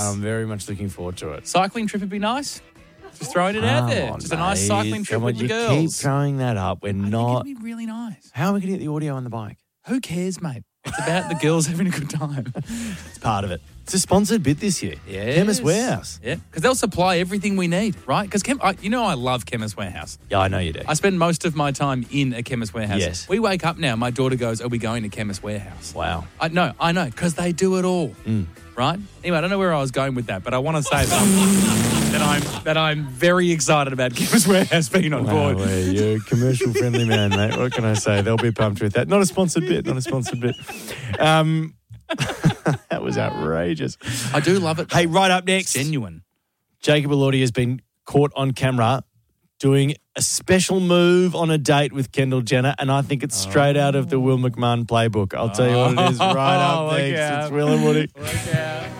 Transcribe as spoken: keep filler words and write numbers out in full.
I'm very much looking forward to it. Cycling trip would be nice. Just throwing it out there. Come on, Just a nice mate. cycling trip Come on, with the you girls. keep throwing that up. We're I not. think it'd be really nice. How are we going to get the audio on the bike? Who cares, mate? It's about the girls having a good time. It's part of it. It's a sponsored bit this year. Yes. Chemist Warehouse. Yeah, because they'll supply everything we need, right? Because Chem- I, you know I love Chemist Warehouse. Yeah, I know you do. I spend most of my time in a Chemist Warehouse. Yes. We wake up now, my daughter goes, are we going to Chemist Warehouse? Wow. I No, I know, because they do it all, Mm. right? Anyway, I don't know where I was going with that, but I want to say that, that, I'm, that I'm very excited about Chemist Warehouse being on Wow, board. well, you're a commercial friendly man, mate. What can I say? They'll be pumped with that. Not a sponsored bit, not a sponsored bit. Um, that was outrageous. I do love it. Hey, right up next, Genuine. Jacob Elordi has been caught on camera doing a special move on a date with Kendall Jenner, and I think it's straight out of the Will McMahon playbook. I'll tell you what it is right Oh, up look next. out. It's Will and Woody. Look out.